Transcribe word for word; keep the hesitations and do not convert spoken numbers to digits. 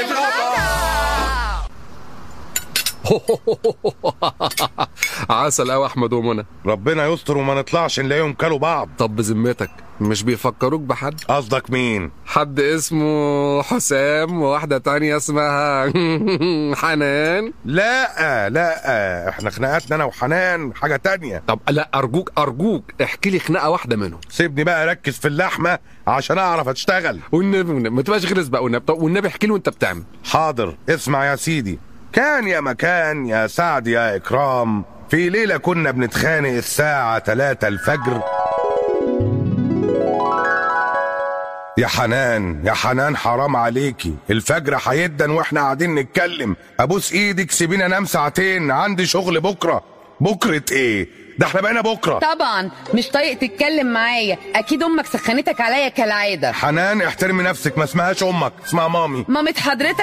عسل قوي احمد ومنى. ربنا يستر وما نطلعش نلاقيهم كلوا بعض. طب بذمتك مش بيفكروك بحد؟ قصدك مين؟ حد اسمه حسام وواحدة تانية اسمها حنان. لا لا، احنا خناقاتنا انا وحنان حاجة تانية. طب لا ارجوك ارجوك احكي لي خناقة واحدة منهم. سيبني بقى اركز في اللحمة عشان اعرف اشتغل. والنبي والنبي ما تبقاش غلس بقى والنبي. طب والنبي احكي لي وانت بتعمل. حاضر، اسمع يا سيدي. كان يا مكان يا سعد يا إكرام، في ليلة كنا بنتخانق الساعة تلاتة الفجر. يا حنان يا حنان حرام عليكي، الفجر هيدن واحنا قاعدين نتكلم. ابوس ايدك سيبينا انام ساعتين، عندي شغل بكرة. بكرة ايه؟ ده احنا بقينا بكرة. طبعا مش طايق تتكلم معايا، اكيد امك سخنتك عليا كالعادة. حنان احترمي نفسك، ما اسمهاش امك، اسمها مامي. مامة حضرتك